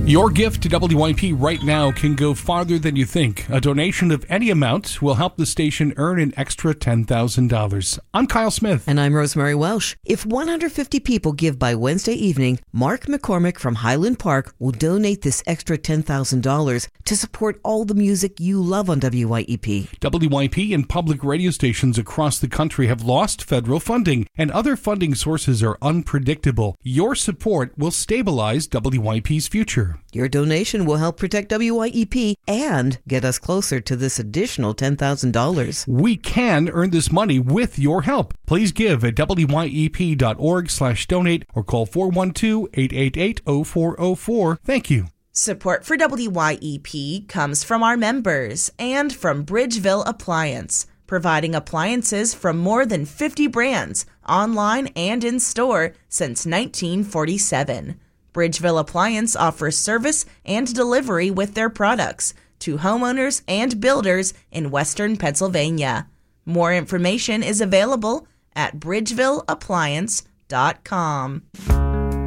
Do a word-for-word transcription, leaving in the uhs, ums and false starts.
Your gift to W I P right now can go farther than you think. A donation of any amount will help the station earn an extra ten thousand dollars. I'm Kyle Smith. And I'm Rosemary Welsh. If one hundred fifty people give by Wednesday evening, Mark McCormick from Highland Park will donate this extra ten thousand dollars to support all the music you love on W I E P. W I P and public radio stations across the country have lost federal funding, and other funding sources are unpredictable. Your support will stabilize W I P's future. Your donation will help protect W I E P and get us closer to this additional ten thousand dollars. We can earn this money with your help. Please give at W Y E P dot org slash donate or call four one two, eight eight eight, zero four zero four. Thank you. Support for W Y E P comes from our members and from Bridgeville Appliance, providing appliances from more than fifty brands, online and in store, since nineteen forty-seven. Bridgeville Appliance offers service and delivery with their products to homeowners and builders in western Pennsylvania. More information is available at bridgeville appliance dot com.